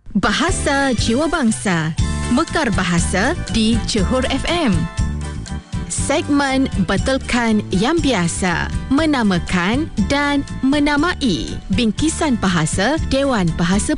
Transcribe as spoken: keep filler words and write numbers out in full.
Bahasa Jiwa Bangsa, Mekar Bahasa di Johor F M. Segmen Betulkan Yang Biasa, menamakan dan menamai bingkisan bahasa Dewan Bahasa